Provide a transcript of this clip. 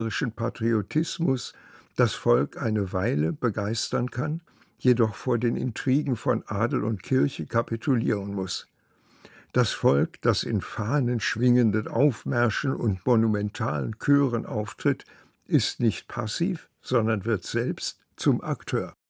Patriotismus das Volk eine Weile begeistern kann, jedoch vor den Intrigen von Adel und Kirche kapitulieren muss. Das Volk, das in fahnenschwingenden Aufmärschen und monumentalen Chören auftritt, ist nicht passiv, sondern wird selbst zum Akteur.